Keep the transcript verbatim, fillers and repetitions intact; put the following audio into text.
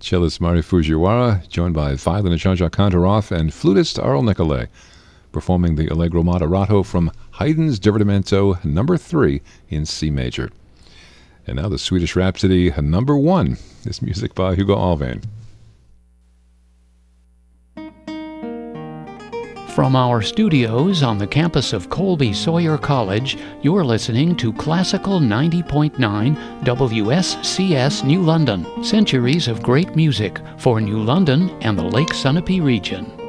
cellist Mari Fujiwara, joined by violin Jean-Jacques Kantorov and flutist Arl Nicolai, performing the Allegro Moderato from Haydn's Divertimento number three in C major. And now the Swedish Rhapsody number one is music by Hugo Alvén. From our studios on the campus of Colby Sawyer College, you're listening to Classical ninety point nine W S C S New London, centuries of great music for New London and the Lake Sunapee region.